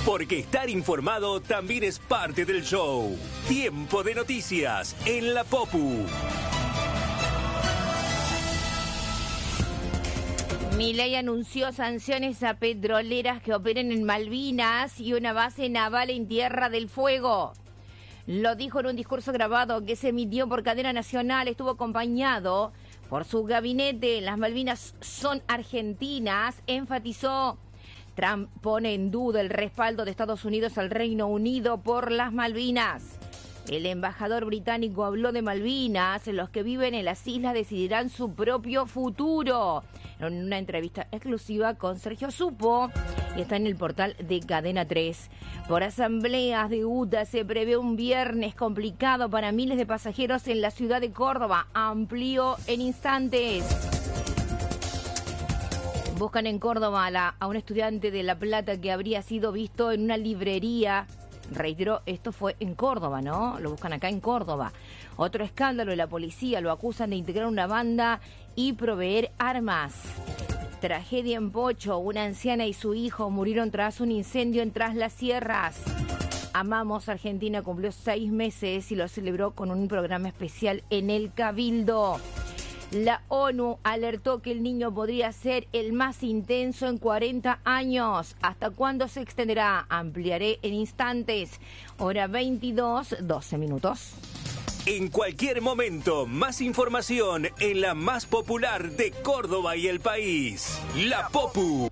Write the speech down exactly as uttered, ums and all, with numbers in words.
Porque estar informado también es parte del show. Tiempo de noticias en la Popu. Milei anunció sanciones a petroleras que operen en Malvinas y una base naval en Tierra del Fuego. Lo dijo en un discurso grabado que se emitió por cadena nacional. Estuvo acompañado por su gabinete. Las Malvinas son argentinas, enfatizó. Trump pone en duda el respaldo de Estados Unidos al Reino Unido por las Malvinas. El embajador británico habló de Malvinas. Los que viven en las islas decidirán su propio futuro. En una entrevista exclusiva con Sergio Supo, y está en el portal de Cadena tres. Por asambleas de U T A se prevé un viernes complicado para miles de pasajeros en la ciudad de Córdoba. Amplío en instantes. Buscan en Córdoba a, la, a un estudiante de La Plata que habría sido visto en una librería. Reitero, esto fue en Córdoba, ¿no? Lo buscan acá en Córdoba. Otro escándalo, la policía lo acusan de integrar una banda y proveer armas. Tragedia en Pocho, una anciana y su hijo murieron tras un incendio en Tras las Sierras. Amamos Argentina cumplió seis meses y lo celebró con un programa especial en el Cabildo. La ONU alertó que el niño podría ser el más intenso en cuarenta años. ¿Hasta cuándo se extenderá? Ampliaré en instantes. Hora veintidós, doce minutos. En cualquier momento, más información en la más popular de Córdoba y el país. La Popu.